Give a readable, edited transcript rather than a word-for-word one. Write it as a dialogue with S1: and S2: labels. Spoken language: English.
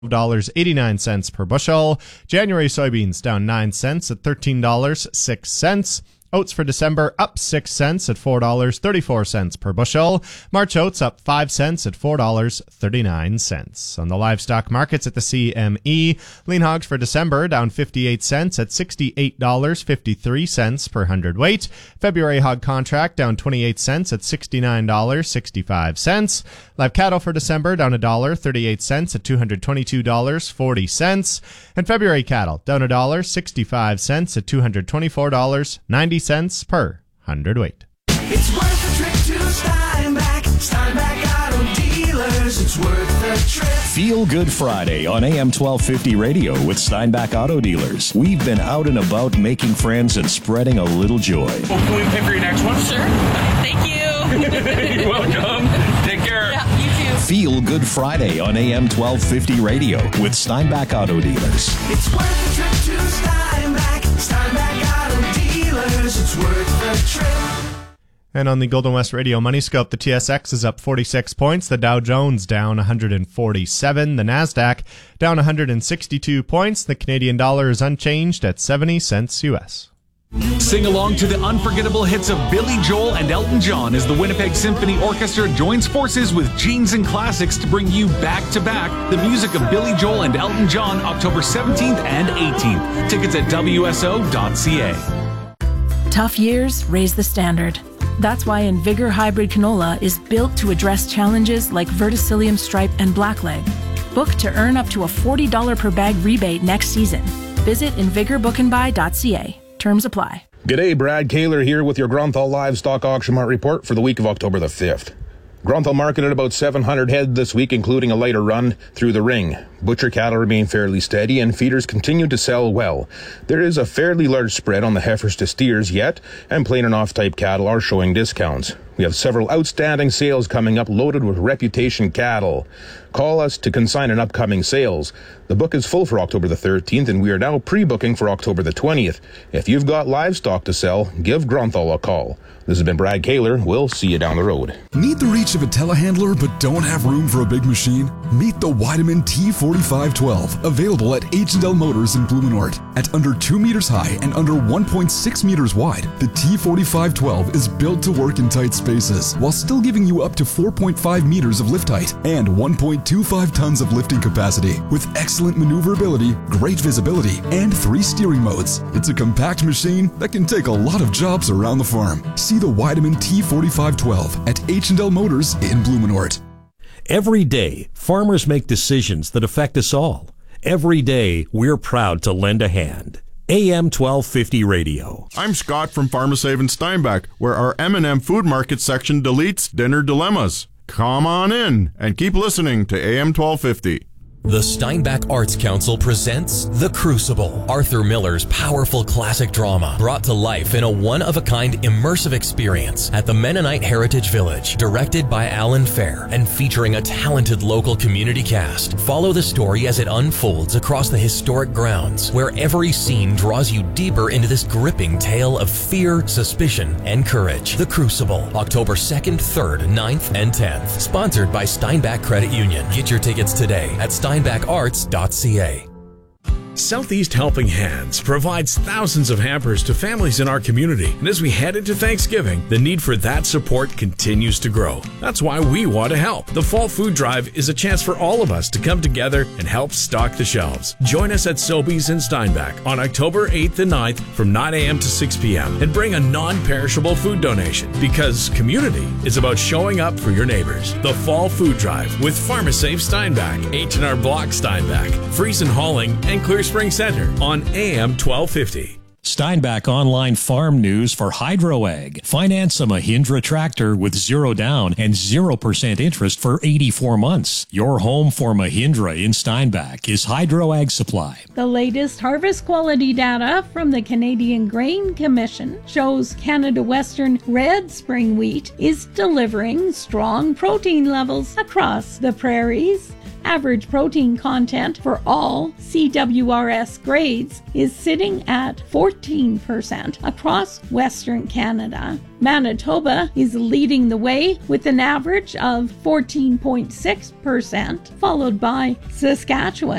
S1: $12.89 per bushel. January soybeans down 9 cents at $13.06. Oats for December up 6 cents at $4.34 per bushel. March oats up 5 cents at $4.39. On the livestock markets at the CME, lean hogs for December down 58 cents at $68.53 per hundredweight. February hog contract down 28 cents at $69.65. Live cattle for December down $1.38 at $222.40. And February cattle down $1.65 at $224.90 per hundredweight.
S2: It's worth a trip to Steinbach. Steinbach Auto Dealers. It's worth a trip.
S3: Feel Good Friday on AM 1250 radio with Steinbach Auto Dealers. We've been out and about making friends and spreading a little joy.
S4: Well, can we pay for your next one?
S5: Sure. Thank you.
S4: You're welcome. Take care.
S5: Yeah, you too.
S3: Feel Good Friday on AM 1250 radio with Steinbach Auto Dealers.
S2: It's worth a trip to Steinbach. Steinbach Auto Dealers. It's worth a trip.
S1: And on the Golden West Radio Money Scope, the TSX is up 46 points, the Dow Jones down 147, the NASDAQ down 162 points, the Canadian dollar is unchanged at 70 cents U.S.
S4: Sing along to the unforgettable hits of Billy Joel and Elton John as the Winnipeg Symphony Orchestra joins forces with Genes and Classics to bring you back-to-back the music of Billy Joel and Elton John October 17th and 18th. Tickets at WSO.ca.
S6: Tough years raise the standard. That's why Invigor Hybrid Canola is built to address challenges like verticillium stripe and blackleg. Book to earn up to a $40 per bag rebate next season. Visit invigorbookandbuy.ca. Terms apply.
S7: G'day, Brad Kaler here with your Grunthal Livestock Auction Mart report for the week of October the 5th. Grunthal marketed about 700 head this week, including a lighter run through the ring. Butcher cattle remain fairly steady and feeders continue to sell well. There is a fairly large spread on the heifers to steers yet, and plain and off type cattle are showing discounts. We have several outstanding sales coming up loaded with reputation cattle. Call us to consign an upcoming sales. The book is full for October the 13th, and we are now pre-booking for October the 20th. If you've got livestock to sell, give Grunthal a call. This has been Brad Kaler. We'll see you down the road.
S8: Need the reach of a telehandler but don't have room for a big machine? Meet the Weidemann T4512, available at H&L Motors in Blumenort. At under 2 meters high and under 1.6 meters wide, the T4512 is built to work in tight spaces while still giving you up to 4.5 meters of lift height and 1.25 tons of lifting capacity. With excellent maneuverability, great visibility, and 3 steering modes, it's a compact machine that can take a lot of jobs around the farm. See the Weidemann T4512 at H&L Motors in Blumenort.
S9: Every day, farmers make decisions that affect us all. Every day, we're proud to lend a hand. AM 1250 Radio.
S10: I'm Scott from Pharmasave in Steinbach, where our M&M Food Market section deletes dinner dilemmas. Come on in and keep listening to AM 1250.
S11: The Steinbach Arts Council presents The Crucible, Arthur Miller's powerful classic drama, brought to life in a one-of-a-kind immersive experience at the Mennonite Heritage Village. Directed by Alan Fair and featuring a talented local community cast. Follow the story as it unfolds across the historic grounds, where every scene draws you deeper into this gripping tale of fear, suspicion, and courage. The Crucible, October 2nd, 3rd, 9th, and 10th. Sponsored by Steinbach Credit Union. Get your tickets today at steinbacharts.ca.
S12: Southeast Helping Hands provides thousands of hampers to families in our community. And as we head into Thanksgiving, the need for that support continues to grow. That's why we want to help. The Fall Food Drive is a chance for all of us to come together and help stock the shelves. Join us at Sobeys in Steinbach on October 8th and 9th from 9 a.m. to 6 p.m. and bring a non-perishable food donation, because community is about showing up for your neighbors. The Fall Food Drive with Pharmasave Steinbach, H&R Block Steinbach, Friesen Hauling, and Clear Spring Center on AM 1250.
S9: Steinbach Online Farm News for HydroAg. Finance a Mahindra tractor with 0 down and 0% interest for 84 months. Your home for Mahindra in Steinbach is HydroAg Supply.
S13: The latest harvest quality data from the Canadian Grain Commission shows Canada Western red spring wheat is delivering strong protein levels across the prairies. average protein content for all CWRS grades is sitting at 14% across Western Canada. Manitoba is leading the way with an average of 14.6%, followed by Saskatchewan